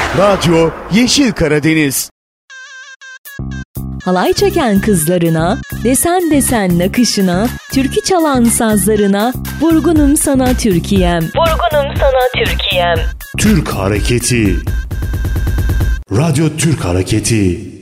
Radyo Yeşil Karadeniz. Halay çeken kızlarına, desen desen nakışına, türkü çalan sazlarına, vurgunum sana Türkiye'm. Vurgunum sana Türkiye'm. Türk Hareketi. Radyo Türk Hareketi.